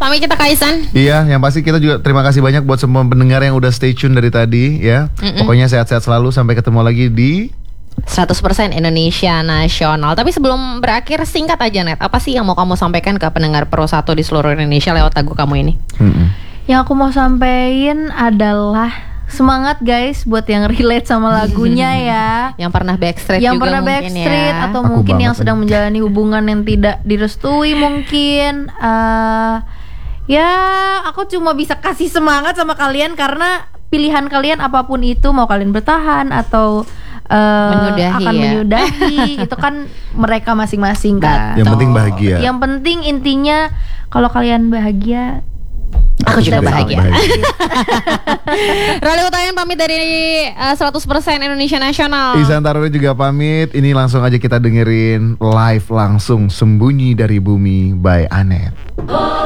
Pamit kita Kaisan. Iya, yang pasti kita juga terima kasih banyak buat semua pendengar yang udah stay tune dari tadi ya. Pokoknya sehat-sehat selalu, sampai ketemu lagi di 100% Indonesia Nasional. Tapi sebelum berakhir, singkat aja Net, apa sih yang mau kamu sampaikan ke pendengar Pro 1 di seluruh Indonesia lewat lagu kamu ini? Yang aku mau sampein adalah semangat guys buat yang relate sama lagunya ya. Yang pernah backstreet Yang juga pernah mungkin backstreet ya. atau Aku mungkin yang banget sedang menjalani hubungan yang tidak direstui mungkin. Ya aku cuma bisa kasih semangat sama kalian karena pilihan kalian apapun itu, mau kalian bertahan atau menyudahi akan ya. menyudahi itu kan mereka masing-masing kan. Yang penting bahagia. Yang penting intinya kalau kalian bahagia, Aku juga bahagia. bahagia. Rally Utayan pamit dari 100% Indonesia Nasional. Ihsan Taruri juga pamit. Ini langsung aja kita dengerin live langsung Sembunyi dari Bumi by Anet.